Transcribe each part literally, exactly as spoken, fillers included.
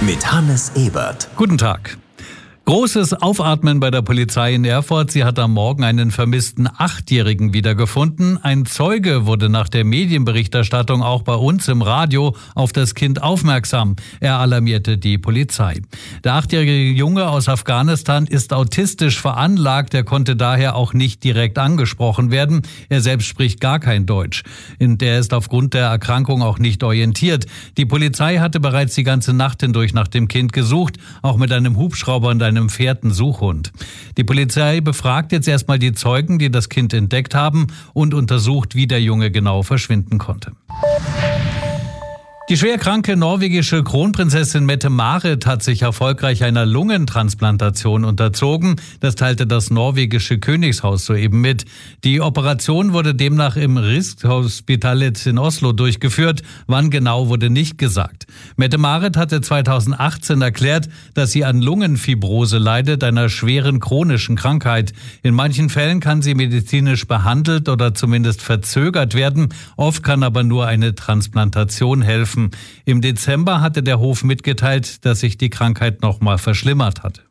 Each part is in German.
mit Hannes Ebert. Guten Tag. Großes Aufatmen bei der Polizei in Erfurt. Sie hat am Morgen einen vermissten Achtjährigen wiedergefunden. Ein Zeuge wurde nach der Medienberichterstattung auch bei uns im Radio auf das Kind aufmerksam. Er alarmierte die Polizei. Der achtjährige Junge aus Afghanistan ist autistisch veranlagt. Er konnte daher auch nicht direkt angesprochen werden. Er selbst spricht gar kein Deutsch. Und er ist aufgrund der Erkrankung auch nicht orientiert. Die Polizei hatte bereits die ganze Nacht hindurch nach dem Kind gesucht, auch mit einem Hubschrauber und einem einem Fährtensuchhund. Die Polizei befragt jetzt erstmal die Zeugen, die das Kind entdeckt haben, und untersucht, wie der Junge genau verschwinden konnte. Die schwerkranke norwegische Kronprinzessin Mette-Marit hat sich erfolgreich einer Lungentransplantation unterzogen. Das teilte das norwegische Königshaus soeben mit. Die Operation wurde demnach im Rikshospitalet in Oslo durchgeführt. Wann genau, wurde nicht gesagt. Mette-Marit hatte zweitausendachtzehn erklärt, dass sie an Lungenfibrose leidet, einer schweren chronischen Krankheit. In manchen Fällen kann sie medizinisch behandelt oder zumindest verzögert werden. Oft kann aber nur eine Transplantation helfen. Im Dezember hatte der Hof mitgeteilt, dass sich die Krankheit nochmal verschlimmert hatte.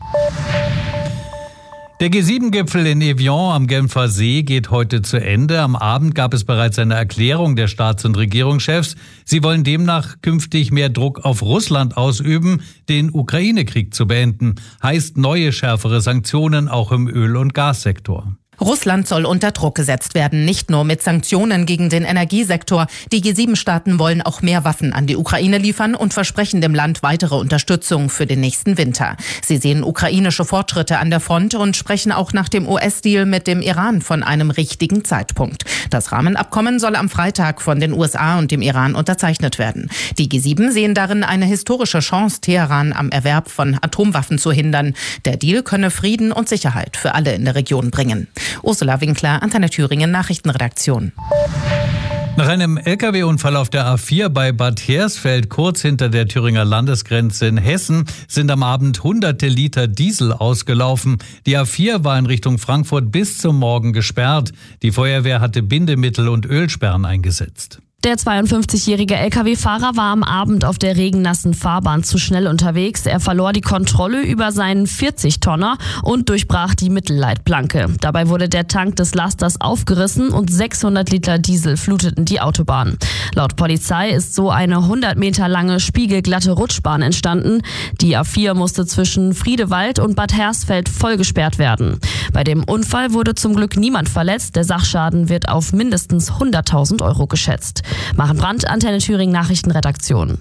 Der G sieben Gipfel in Evian am Genfer See geht heute zu Ende. Am Abend gab es bereits eine Erklärung der Staats- und Regierungschefs. Sie wollen demnach künftig mehr Druck auf Russland ausüben, den Ukraine-Krieg zu beenden. Heißt neue, schärfere Sanktionen auch im Öl- und Gassektor. Russland soll unter Druck gesetzt werden, nicht nur mit Sanktionen gegen den Energiesektor. Die G sieben Staaten wollen auch mehr Waffen an die Ukraine liefern und versprechen dem Land weitere Unterstützung für den nächsten Winter. Sie sehen ukrainische Fortschritte an der Front und sprechen auch nach dem U S-Deal mit dem Iran von einem richtigen Zeitpunkt. Das Rahmenabkommen soll am Freitag von den U S A und dem Iran unterzeichnet werden. Die G sieben sehen darin eine historische Chance, Teheran am Erwerb von Atomwaffen zu hindern. Der Deal könne Frieden und Sicherheit für alle in der Region bringen. Ursula Winkler, Antenne Thüringen Nachrichtenredaktion. Nach einem L K W-Unfall auf der A vier bei Bad Hersfeld, kurz hinter der Thüringer Landesgrenze in Hessen, sind am Abend hunderte Liter Diesel ausgelaufen. Die A vier war in Richtung Frankfurt bis zum Morgen gesperrt. Die Feuerwehr hatte Bindemittel und Ölsperren eingesetzt. Der zweiundfünfzigjährige L K W-Fahrer war am Abend auf der regennassen Fahrbahn zu schnell unterwegs. Er verlor die Kontrolle über seinen vierzig-Tonner und durchbrach die Mittelleitplanke. Dabei wurde der Tank des Lasters aufgerissen und sechshundert Liter Diesel fluteten die Autobahn. Laut Polizei ist so eine hundert Meter lange spiegelglatte Rutschbahn entstanden. Die A vier musste zwischen Friedewald und Bad Hersfeld voll gesperrt werden. Bei dem Unfall wurde zum Glück niemand verletzt. Der Sachschaden wird auf mindestens hunderttausend Euro geschätzt. Maren Brandt, Antenne Thüringen Nachrichtenredaktion.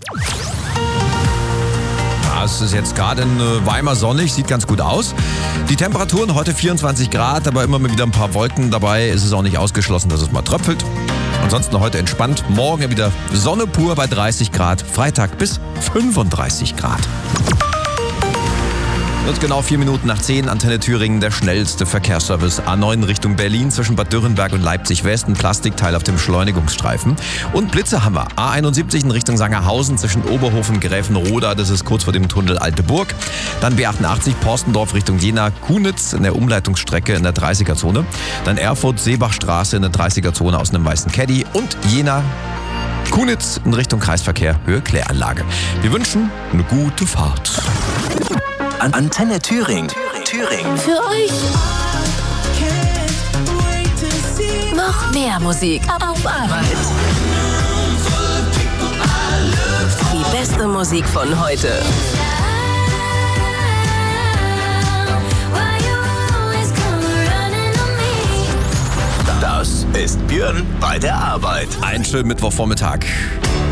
Ja, es ist jetzt gerade in Weimar sonnig, sieht ganz gut aus. Die Temperaturen heute vierundzwanzig Grad, aber immer mal wieder ein paar Wolken dabei. Es ist auch nicht ausgeschlossen, dass es mal tröpfelt. Ansonsten heute entspannt. Morgen wieder Sonne pur bei dreißig Grad. Freitag bis fünfunddreißig Grad. Wird genau vier Minuten nach zehn, Antenne Thüringen, der schnellste Verkehrsservice. A neun Richtung Berlin zwischen Bad Dürrenberg und Leipzig West, ein Plastikteil auf dem Beschleunigungsstreifen. Und Blitze haben wir. A einundsiebzig in Richtung Sangerhausen zwischen Oberhof und Gräfenroda, das ist kurz vor dem Tunnel Alte Burg. Dann B achtundachtzig Porstendorf Richtung Jena, Kunitz in der Umleitungsstrecke in der dreißiger-Zone. Dann Erfurt Seebachstraße in der dreißiger-Zone aus einem weißen Caddy. Und Jena Kunitz in Richtung Kreisverkehr, Höhe Kläranlage. Wir wünschen eine gute Fahrt. Antenne Thüringen. Thüringen. Für euch. Noch mehr Musik auf Arbeit. Die beste Musik von heute. Das ist Björn bei der Arbeit. Einen schönen Mittwochvormittag.